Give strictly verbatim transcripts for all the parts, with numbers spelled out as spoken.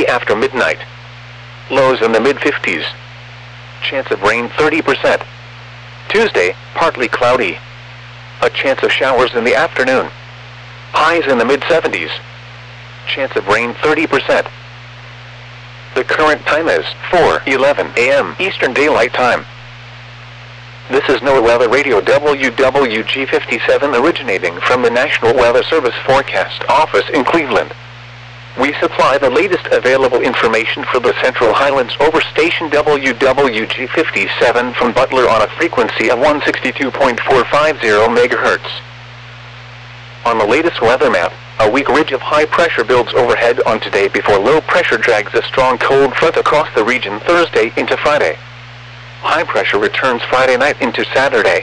after midnight. Lows in the mid fifties. Chance of rain thirty percent. Tuesday, partly cloudy. A chance of showers in the afternoon. Highs in the mid seventies. Chance of rain thirty percent. The current time is four eleven a m Eastern Daylight Time. This is NOAA Weather Radio W W G fifty-seven originating from the National Weather Service Forecast Office in Cleveland. We supply the latest available information for the Central Highlands over station W W G fifty-seven from Butler on a frequency of one sixty-two point four five zero megahertz. On the latest weather map, a weak ridge of high pressure builds overhead on today before low pressure drags a strong cold front across the region Thursday into Friday. High pressure returns Friday night into Saturday.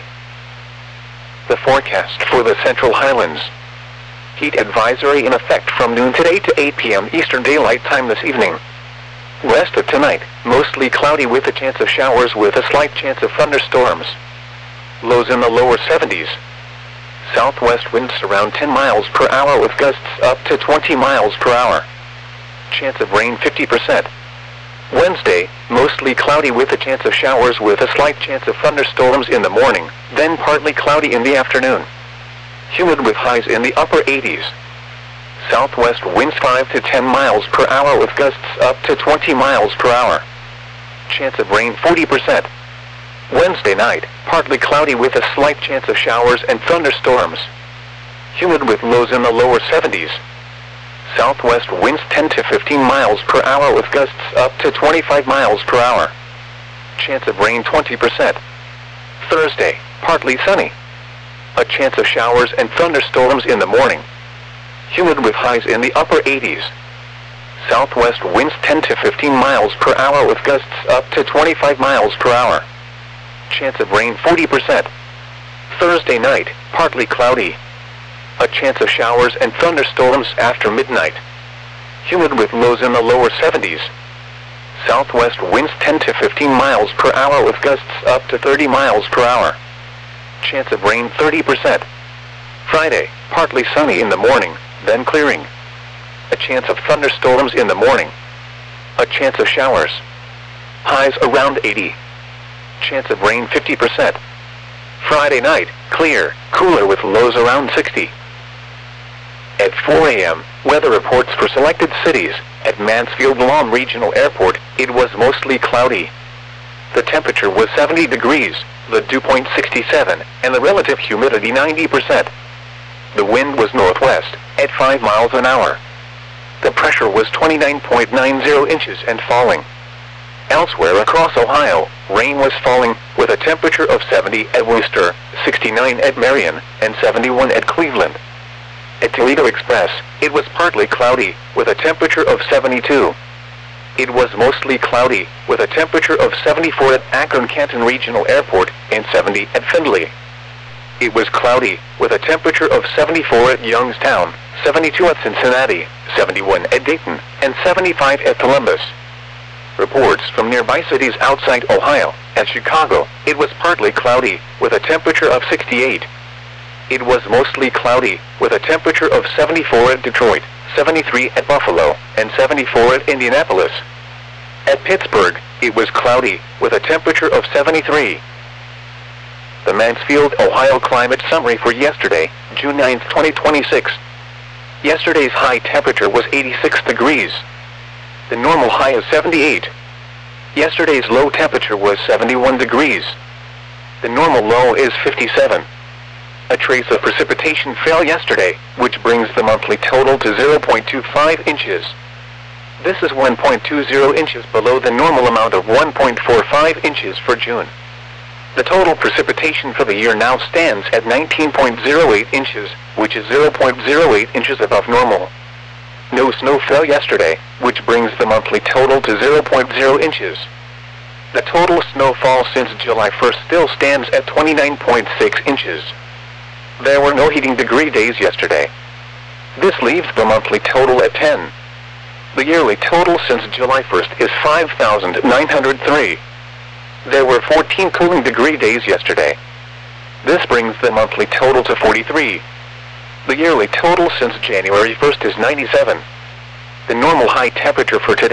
The forecast for the Central Highlands. Heat advisory in effect from noon today to eight p m Eastern Daylight Time this evening. Rest of tonight, mostly cloudy with a chance of showers with a slight chance of thunderstorms. Lows in the lower seventies. Southwest winds around ten miles per hour with gusts up to twenty miles per hour. Chance of rain fifty percent. Wednesday, mostly cloudy with a chance of showers with a slight chance of thunderstorms in the morning, then partly cloudy in the afternoon. Humid with highs in the upper eighties. Southwest winds five to ten miles per hour with gusts up to twenty miles per hour. Chance of rain forty percent. Wednesday night, partly cloudy with a slight chance of showers and thunderstorms. Humid with lows in the lower seventies. Southwest winds ten to fifteen miles per hour with gusts up to twenty-five miles per hour. Chance of rain twenty percent. Thursday, partly sunny. A chance of showers and thunderstorms in the morning. Humid with highs in the upper eighties. Southwest winds ten to fifteen miles per hour with gusts up to twenty-five miles per hour. Chance of rain forty percent. Thursday night, partly cloudy. A chance of showers and thunderstorms after midnight. Humid with lows in the lower seventies. Southwest winds ten to fifteen miles per hour with gusts up to thirty miles per hour. Chance of rain thirty percent. Friday, partly sunny in the morning, then clearing. A chance of thunderstorms in the morning. A chance of showers. Highs around eighty. Chance of rain fifty percent. Friday night, clear, cooler with lows around sixty. At four a m, weather reports for selected cities. At Mansfield-Lawn Regional Airport, it was mostly cloudy. The temperature was seventy degrees, the dew point sixty-seven, and the relative humidity ninety percent. The wind was northwest, at five miles an hour. The pressure was twenty-nine point nine zero inches and falling. Elsewhere across Ohio, rain was falling, with a temperature of seventy at Worcester, sixty-nine at Marion, and seventy-one at Cleveland. At Toledo Express, it was partly cloudy, with a temperature of seventy-two. It was mostly cloudy, with a temperature of seventy-four at Akron-Canton Regional Airport, and seventy at Findlay. It was cloudy, with a temperature of seventy-four at Youngstown, seventy-two at Cincinnati, seventy-one at Dayton, and seventy-five at Columbus. Reports from nearby cities outside Ohio. At Chicago, it was partly cloudy, with a temperature of sixty-eight. It was mostly cloudy, with a temperature of seventy-four at Detroit, seventy-three at Buffalo, and seventy-four at Indianapolis. At Pittsburgh, it was cloudy, with a temperature of seventy-three. The Mansfield, Ohio climate summary for yesterday, June ninth, twenty twenty-six. Yesterday's high temperature was eighty-six degrees. The normal high is seventy-eight. Yesterday's low temperature was seventy-one degrees. The normal low is fifty-seven. A trace of precipitation fell yesterday, which brings the monthly total to zero point two five inches. This is one point two zero inches below the normal amount of one point four five inches for June. The total precipitation for the year now stands at nineteen point zero eight inches, which is zero point zero eight inches above normal. No snow fell yesterday, which brings the monthly total to zero point zero inches. The total snowfall since July first still stands at twenty-nine point six inches. There were no heating degree days yesterday. This leaves the monthly total at ten. The yearly total since July first is five thousand nine hundred three. There were fourteen cooling degree days yesterday. This brings the monthly total to forty-three. The yearly total since January first is ninety-seven. The normal high temperature for today